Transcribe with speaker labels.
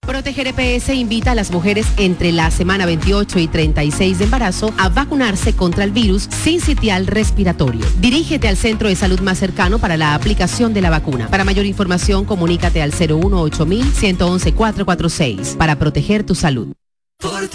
Speaker 1: Proteger EPS invita a las mujeres entre la semana 28 y 36 de embarazo a vacunarse contra el virus sincitial respiratorio. Dirígete al centro de salud más cercano para la aplicación de la vacuna. Para mayor información, comunícate al 018-111-446 para proteger tu salud.
Speaker 2: Por